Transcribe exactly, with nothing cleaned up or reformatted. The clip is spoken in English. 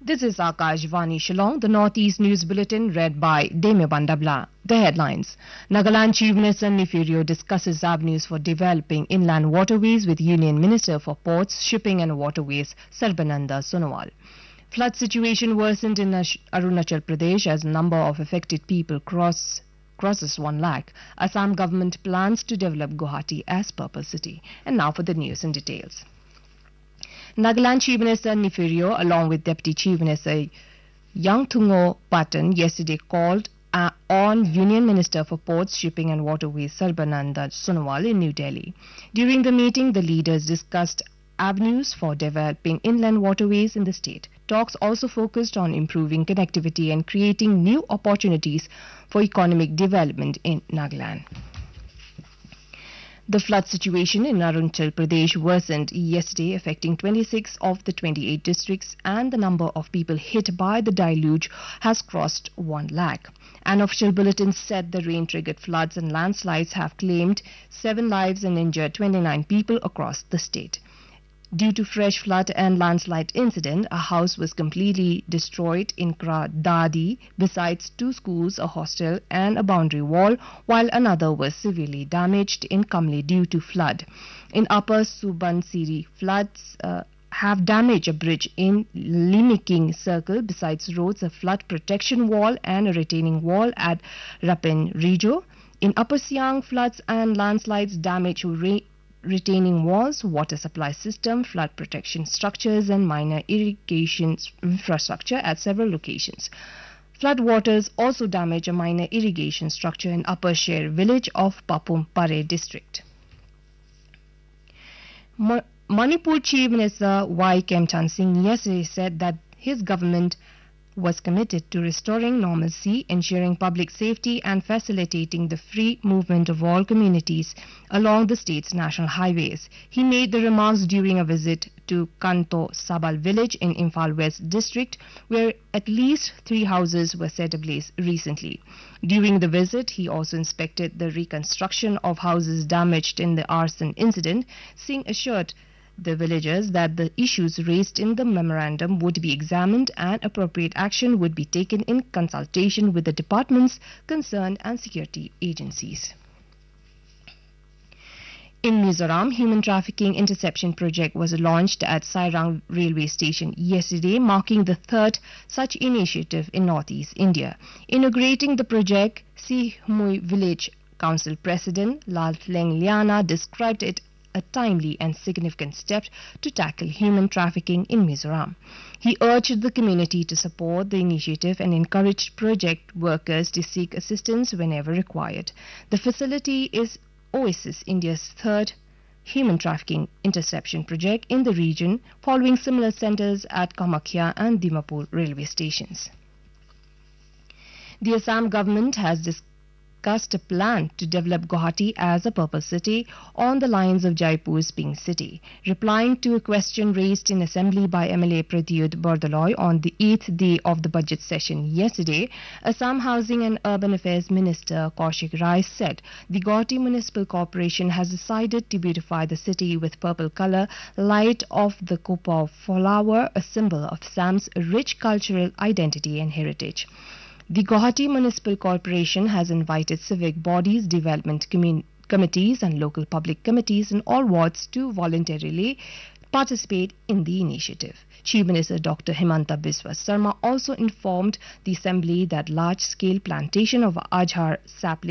This is Akashvani Shillong, the Northeast News Bulletin read by Deme Bandabla. The headlines. Nagaland Chief Minister Nefirio discusses avenues for developing inland waterways with Union Minister for Ports, Shipping and Waterways, Sarbananda Sonowal. Flood situation worsened in Arunachal Pradesh as number of affected people cross, crosses one lakh. Assam government plans to develop Guwahati as purple city. And now for the news in details. Nagaland Chief Minister Nefirio, along with Deputy Chief Minister Yangthungo Patan, yesterday called uh, on Union Minister for Ports, Shipping and Waterways Sarbananda Sonowal in New Delhi. During the meeting, the leaders discussed avenues for developing inland waterways in the state. Talks also focused on improving connectivity and creating new opportunities for economic development in Nagaland. The flood situation in Arunachal Pradesh worsened yesterday, affecting twenty-six of the twenty-eight districts, and the number of people hit by the deluge has crossed one lakh. An official bulletin said the rain-triggered floods and landslides have claimed seven lives and injured twenty-nine people across the state. Due to fresh flood and landslide incident, a house was completely destroyed in Dadi, besides two schools, a hostel and a boundary wall, while another was severely damaged in Kamli due to flood. In Upper Subansiri, floods uh, have damaged a bridge in Limiking Circle, besides roads, a flood protection wall and a retaining wall at Rapin Rijo. In Upper Siang, floods and landslides damaged re retaining walls, water supply system, flood protection structures and minor irrigation infrastructure at several locations. Flood waters also damage a minor irrigation structure in Upper Sher village of Papum Pare district. Ma Manipur Chief Minister Y. Kemchan Singh yesterday said that his government was committed to restoring normalcy, ensuring public safety and facilitating the free movement of all communities along the state's national highways. He made the remarks during a visit to Kanto Sabal village in Imphal West district, where at least three houses were set ablaze recently. During the visit, he also inspected the reconstruction of houses damaged in the arson incident. Singh assured the villagers that the issues raised in the memorandum would be examined and appropriate action would be taken in consultation with the departments concerned and security agencies. In Mizoram, human trafficking interception project was launched at Sairang railway station yesterday, marking the third such initiative in northeast India. Inaugurating the project, Sihmui village council president Lal Leng Liana described it a timely and significant step to tackle human trafficking in Mizoram. He urged the community to support the initiative and encouraged project workers to seek assistance whenever required. The facility is Oasis, India's third human trafficking interception project in the region, following similar centers at Kamakhya and Dimapur railway stations. The Assam government has discussed discussed a plan to develop Guwahati as a purple city on the lines of Jaipur's Pink City. Replying to a question raised in Assembly by M L A Pradyut Bordaloy on the eighth day of the budget session yesterday, Assam Housing and Urban Affairs Minister Kaushik Rai said the Guwahati Municipal Corporation has decided to beautify the city with purple color, light of the Kopa flower, a symbol of Assam's rich cultural identity and heritage. The Guwahati Municipal Corporation has invited civic bodies, development committees and local public committees in all wards to voluntarily participate in the initiative. Chief Minister Doctor Himanta Biswa Sarma also informed the Assembly that large-scale plantation of Ajhar sapling